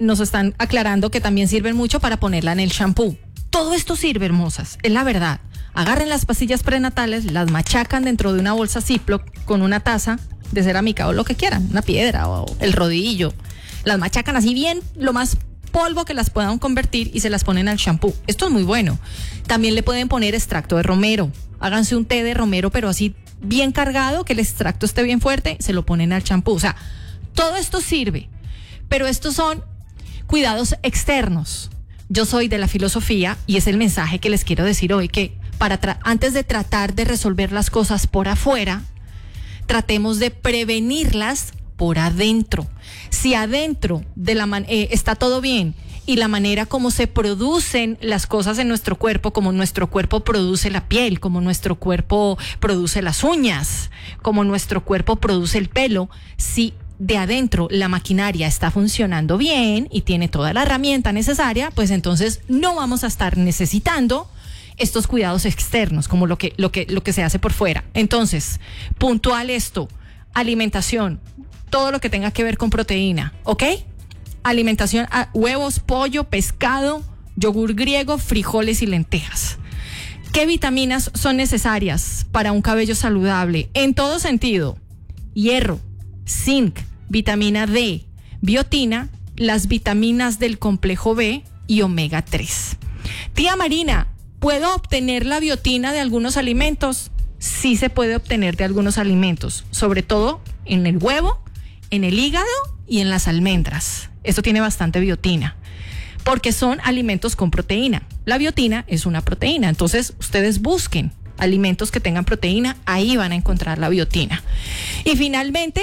nos están aclarando que también sirven mucho para ponerla en el shampoo. Todo esto sirve, hermosas, es la verdad. Agarren las pastillas prenatales, las machacan dentro de una bolsa Ziploc con una taza de cerámica o lo que quieran, una piedra o el rodillo. Las machacan así bien, lo más polvo que las puedan convertir y se las ponen al shampoo. Esto es muy bueno. También le pueden poner extracto de romero. Háganse un té de romero, pero así bien cargado, que el extracto esté bien fuerte, se lo ponen al shampoo. O sea, todo esto sirve, pero estos son cuidados externos. Yo soy de la filosofía, y es el mensaje que les quiero decir hoy, que antes de tratar de resolver las cosas por afuera, tratemos de prevenirlas por adentro. Si adentro está todo bien y la manera como se producen las cosas en nuestro cuerpo, como nuestro cuerpo produce la piel, como nuestro cuerpo produce las uñas, como nuestro cuerpo produce el pelo, si de adentro la maquinaria está funcionando bien y tiene toda la herramienta necesaria, pues entonces no vamos a estar necesitando estos cuidados externos, como lo que se hace por fuera. Entonces, puntual esto, alimentación, todo lo que tenga que ver con proteína, ¿ok? Alimentación, huevos, pollo, pescado, yogur griego, frijoles y lentejas. ¿Qué vitaminas son necesarias para un cabello saludable? En todo sentido: hierro, zinc, vitamina D, biotina, las vitaminas del complejo B y omega 3. Tía Marina, ¿puedo obtener la biotina de algunos alimentos? Sí se puede obtener de algunos alimentos, sobre todo en el huevo, en el hígado y en las almendras. Esto tiene bastante biotina, porque son alimentos con proteína. La biotina es una proteína, entonces ustedes busquen alimentos que tengan proteína, ahí van a encontrar la biotina. Y finalmente,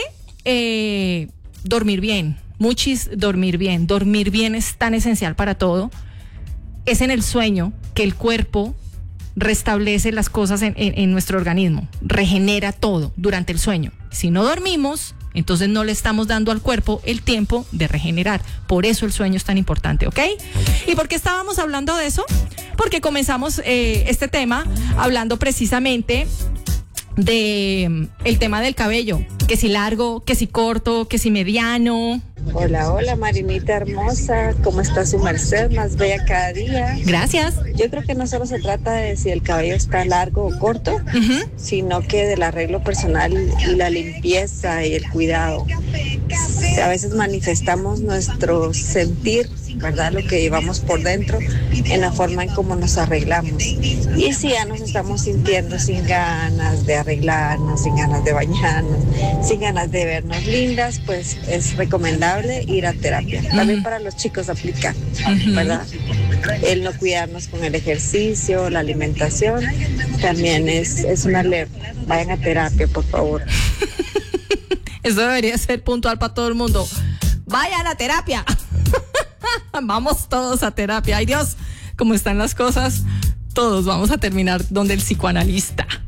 dormir bien, dormir bien. Dormir bien es tan esencial para todo. Es en el sueño que el cuerpo restablece las cosas en nuestro organismo, regenera todo durante el sueño. Si no dormimos, entonces no le estamos dando al cuerpo el tiempo de regenerar. Por eso el sueño es tan importante, ¿ok? ¿Y por qué estábamos hablando de eso? Porque comenzamos este tema hablando precisamente de el tema del cabello, que si largo, que si corto, que si mediano. Hola, hola Marinita hermosa, ¿cómo está su merced? Más bella cada día. Gracias. Yo creo que no solo se trata de si el cabello está largo o corto, sino que del arreglo personal y la limpieza y el cuidado. A veces manifestamos nuestro sentir, ¿verdad? Lo que llevamos por dentro en la forma en cómo nos arreglamos. Y si ya nos estamos sintiendo sin ganas de arreglarnos, sin ganas de bañarnos, sin ganas de vernos lindas, pues es recomendable ir a terapia. También para los chicos aplica, ¿verdad? El no cuidarnos con el ejercicio, la alimentación, también es una alerta. Vayan a terapia, por favor. Eso debería ser puntual para todo el mundo. Vayan a terapia. Vamos todos a terapia. Ay Dios, cómo están las cosas. Todos vamos a terminar donde el psicoanalista.